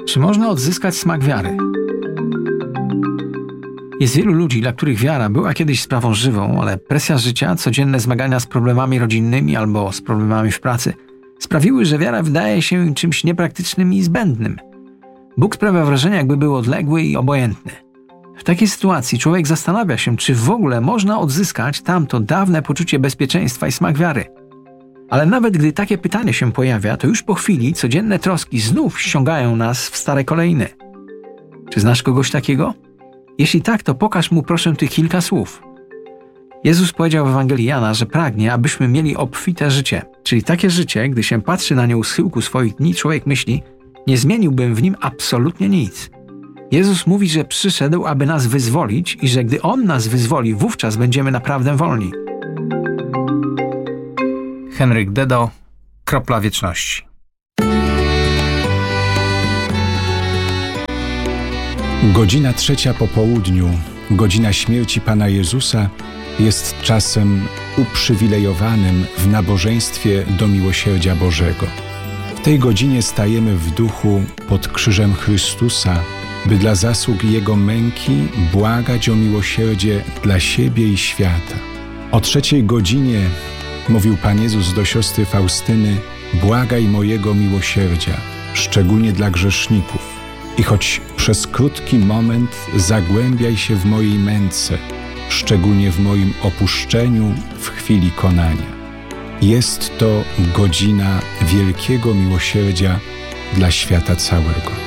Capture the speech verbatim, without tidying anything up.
Czy można odzyskać smak wiary? Jest wielu ludzi, dla których wiara była kiedyś sprawą żywą, ale presja życia, codzienne zmagania z problemami rodzinnymi albo z problemami w pracy sprawiły, że wiara wydaje się im czymś niepraktycznym i zbędnym. Bóg sprawia wrażenie, jakby był odległy i obojętny. W takiej sytuacji człowiek zastanawia się, czy w ogóle można odzyskać tamto dawne poczucie bezpieczeństwa i smak wiary. Ale nawet gdy takie pytanie się pojawia, to już po chwili codzienne troski znów ściągają nas w stare kolejny. Czy znasz kogoś takiego? Jeśli tak, to pokaż mu proszę tych kilka słów. Jezus powiedział w Ewangelii Jana, że pragnie, abyśmy mieli obfite życie, czyli takie życie, gdy się patrzy na nie u schyłku swoich dni, człowiek myśli, nie zmieniłbym w nim absolutnie nic. Jezus mówi, że przyszedł, aby nas wyzwolić i że gdy On nas wyzwoli, wówczas będziemy naprawdę wolni. Henryk Dedo, Kropla Wieczności. Godzina trzecia po południu, godzina śmierci Pana Jezusa, jest czasem uprzywilejowanym w nabożeństwie do miłosierdzia Bożego. W tej godzinie stajemy w duchu pod krzyżem Chrystusa, by dla zasług Jego męki błagać o miłosierdzie dla siebie i świata. O trzeciej godzinie mówił Pan Jezus do siostry Faustyny: błagaj mojego miłosierdzia, szczególnie dla grzeszników. I choć przez krótki moment zagłębiaj się w mojej męce, szczególnie w moim opuszczeniu w chwili konania. Jest to godzina wielkiego miłosierdzia dla świata całego.